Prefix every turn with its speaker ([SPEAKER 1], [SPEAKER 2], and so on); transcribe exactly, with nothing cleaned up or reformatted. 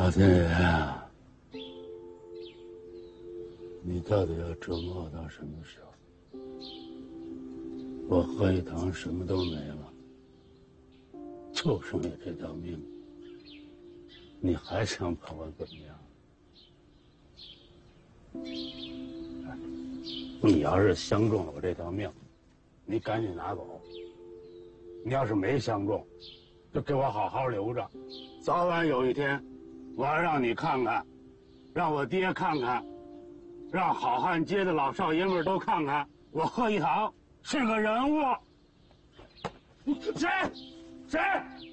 [SPEAKER 1] 老天爷啊，你到底要折磨我到什么时候？我喝一堂什么都没了，就剩下这条命，你还想把我怎么样？哎，你要是相中了我这条命，你赶紧拿走；你要是没相中，就给我好好留着，早晚有一天，我要让你看看，让我爹看看，让好汉街的老少爷们都看看，我贺一堂是个人物。谁？谁？